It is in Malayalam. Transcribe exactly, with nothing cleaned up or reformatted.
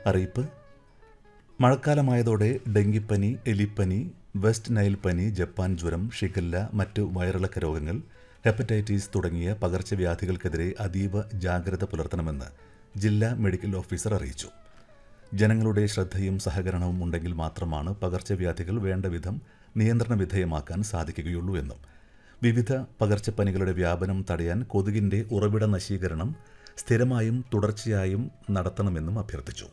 അറിയിപ്പ്: മഴക്കാലമായതോടെ ഡെങ്കിപ്പനി, എലിപ്പനി, വെസ്റ്റ് നൈൽ പനി, ജപ്പാൻ ജ്വരം, ഷിഗല്ല, മറ്റ് വയറിളക്ക രോഗങ്ങൾ, ഹെപ്പറ്റൈറ്റിസ് തുടങ്ങിയ പകർച്ചവ്യാധികൾക്കെതിരെ അതീവ ജാഗ്രത പുലർത്തണമെന്ന് ജില്ലാ മെഡിക്കൽ ഓഫീസർ അറിയിച്ചു. ജനങ്ങളുടെ ശ്രദ്ധയും സഹകരണവും ഉണ്ടെങ്കിൽ മാത്രമാണ് പകർച്ചവ്യാധികൾ വേണ്ടവിധം നിയന്ത്രണ വിധേയമാക്കാൻ സാധിക്കുകയുള്ളൂ എന്നും വിവിധ പകർച്ചപ്പനികളുടെ വ്യാപനം തടയാൻ കൊതുകിൻ്റെ ഉറവിട നശീകരണം സ്ഥിരമായും തുടർച്ചയായും നടത്തണമെന്നും അഭ്യർത്ഥിച്ചു.